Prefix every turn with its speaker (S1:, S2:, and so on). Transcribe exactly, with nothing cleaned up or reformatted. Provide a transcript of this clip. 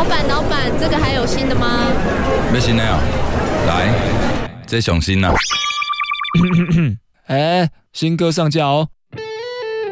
S1: 老板，老板，这个还有新的吗？
S2: 要新的哦，来，这上新啦。
S3: 哎，新歌上架哦，